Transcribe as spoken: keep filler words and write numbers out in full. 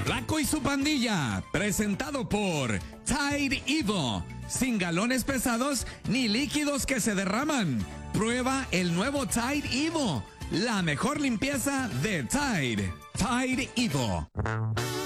Flaco y su pandilla, presentado por Tide Evo. Sin galones pesados ni líquidos que se derraman. Prueba el nuevo Tide Evo, la mejor limpieza de Tide. Tide Evo.